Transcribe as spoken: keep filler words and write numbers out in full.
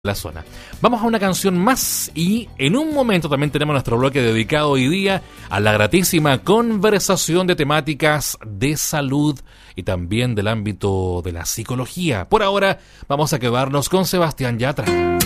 la zona. Vamos a una canción más y en un momento también tenemos nuestro bloque dedicado hoy día a la gratísima conversación de temáticas de salud y también del ámbito de la psicología. Por ahora vamos a quedarnos con Sebastián Yatra.